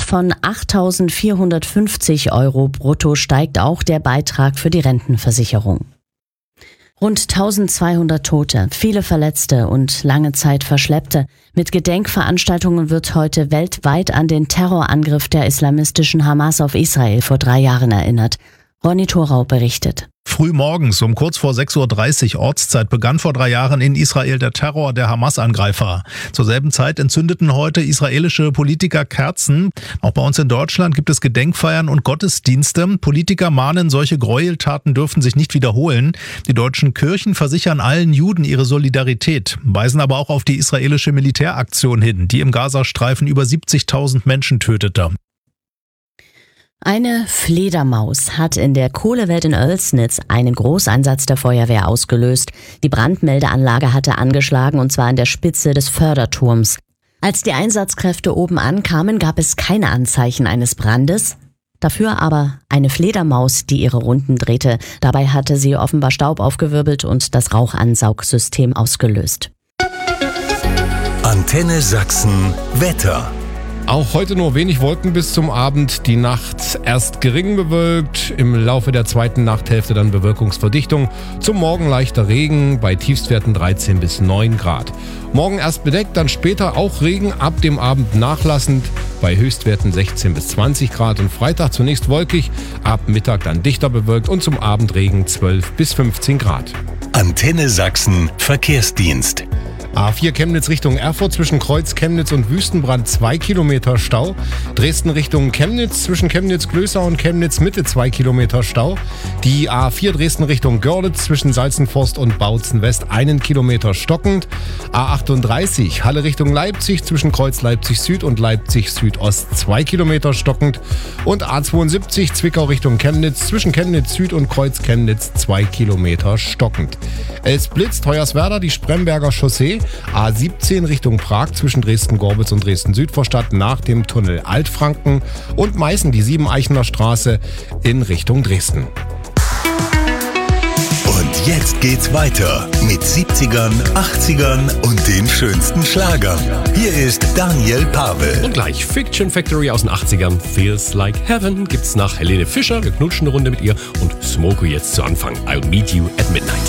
von 8.450 € brutto steigt auch der Beitrag für die Rentenversicherung. Rund 1.200 Tote, viele Verletzte und lange Zeit Verschleppte. Mit Gedenkveranstaltungen wird heute weltweit an den Terrorangriff der islamistischen Hamas auf Israel vor 3 Jahren erinnert. Ronny Thorau berichtet. Frühmorgens um kurz vor 6.30 Uhr Ortszeit begann vor 3 Jahren in Israel der Terror der Hamas-Angreifer. Zur selben Zeit entzündeten heute israelische Politiker Kerzen. Auch bei uns in Deutschland gibt es Gedenkfeiern und Gottesdienste. Politiker mahnen, solche Gräueltaten dürfen sich nicht wiederholen. Die deutschen Kirchen versichern allen Juden ihre Solidarität, weisen aber auch auf die israelische Militäraktion hin, die im Gazastreifen über 70.000 Menschen tötete. Eine Fledermaus hat in der Kohlewelt in Oelsnitz einen Großeinsatz der Feuerwehr ausgelöst. Die Brandmeldeanlage hatte angeschlagen, und zwar an der Spitze des Förderturms. Als die Einsatzkräfte oben ankamen, gab es keine Anzeichen eines Brandes. Dafür aber eine Fledermaus, die ihre Runden drehte. Dabei hatte sie offenbar Staub aufgewirbelt und das Rauchansaugsystem ausgelöst. Antenne Sachsen Wetter. Auch heute nur wenig Wolken bis zum Abend. Die Nacht erst gering bewölkt, im Laufe der zweiten Nachthälfte dann Bewölkungsverdichtung. Zum Morgen leichter Regen, bei Tiefstwerten 13 bis 9 Grad. Morgen erst bedeckt, dann später auch Regen, ab dem Abend nachlassend, bei Höchstwerten 16 bis 20 Grad. Und Freitag zunächst wolkig, ab Mittag dann dichter bewölkt und zum Abend Regen 12 bis 15 Grad. Antenne Sachsen Verkehrsdienst. A4 Chemnitz Richtung Erfurt zwischen Kreuz Chemnitz und Wüstenbrand 2 Kilometer Stau. Dresden Richtung Chemnitz zwischen Chemnitz-Glößau und Chemnitz Mitte 2 Kilometer Stau. Die A4 Dresden Richtung Görlitz zwischen Salzenforst und Bautzen West 1 Kilometer stockend. A38 Halle Richtung Leipzig zwischen Kreuz Leipzig Süd und Leipzig Südost 2 Kilometer stockend. Und A72 Zwickau Richtung Chemnitz zwischen Chemnitz Süd und Kreuz Chemnitz 2 Kilometer stockend. Es blitzt Hoyerswerda die Spremberger Chaussee. A17 Richtung Prag zwischen Dresden-Gorbitz und Dresden-Südvorstadt nach dem Tunnel Altfranken und Meißen die Siebeneichener Straße in Richtung Dresden. Und jetzt geht's weiter mit 70ern, 80ern und den schönsten Schlagern. Hier ist Daniel Pavel. Und gleich Fiction Factory aus den 80ern. Feels Like Heaven gibt's nach Helene Fischer. Wir knutschen eine Runde mit ihr und Smoko jetzt zu Anfang. I'll meet you at midnight.